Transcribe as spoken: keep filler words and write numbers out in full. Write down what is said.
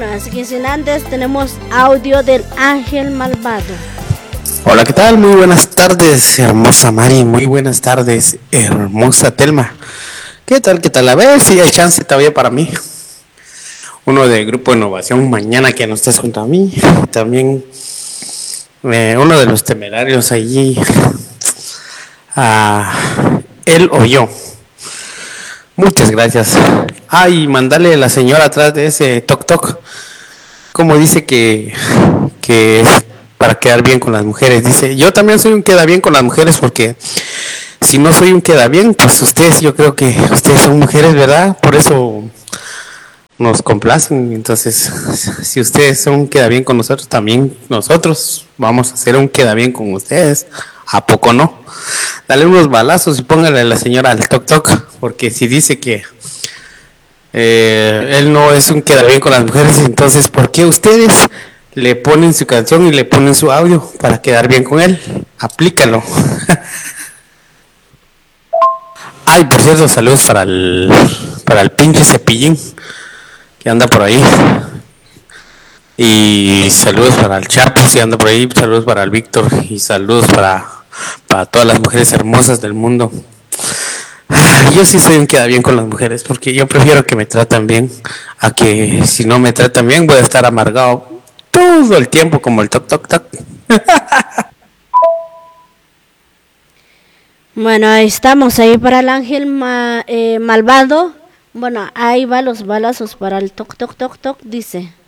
Bueno, así que sin antes tenemos audio del ángel malvado. Hola, ¿qué tal? Muy buenas tardes, hermosa Mari. Muy buenas tardes, hermosa Telma. ¿Qué tal? ¿Qué tal? A ver si hay chance todavía para mí. Uno de Grupo Innovación mañana que no estés junto a mí. También eh, uno de los temerarios allí. Ah, él o yo. Muchas gracias. Ay, ah, mandale a la señora atrás de ese toc toc. Como dice que, que es para quedar bien con las mujeres. Dice, yo también soy un queda bien con las mujeres porque si no soy un queda bien, pues ustedes, yo creo que ustedes son mujeres, ¿verdad? Por eso nos complacen. Entonces, si ustedes son un queda bien con nosotros, también nosotros vamos a hacer un queda bien con ustedes. ¿A poco no? Dale unos balazos y póngale a la señora al toc toc, porque si dice que eh, él no es un queda bien con las mujeres, entonces ¿por qué ustedes le ponen su canción y le ponen su audio para quedar bien con él? Aplícalo. Ay, por cierto, saludos para el para el pinche Cepillín que anda por ahí. Y saludos para el Chapo si anda por ahí, saludos para el Víctor y saludos para, para todas las mujeres hermosas del mundo. Yo sí soy un queda bien con las mujeres porque yo prefiero que me tratan bien a que si no me tratan bien voy a estar amargado todo el tiempo como el toc toc toc. Bueno, ahí estamos ahí para el ángel ma, eh, malvado. Bueno, ahí va los balazos para el toc toc toc toc, dice.